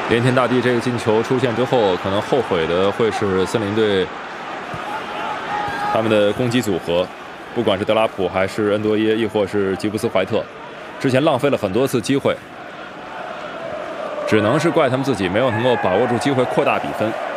连天大地这个进球出现之后，可能后悔的会是森林队他们的攻击组合，不管是德拉普还是恩多耶，亦或是吉布斯怀特，之前浪费了很多次机会，只能是怪他们自己没有能够把握住机会扩大比分。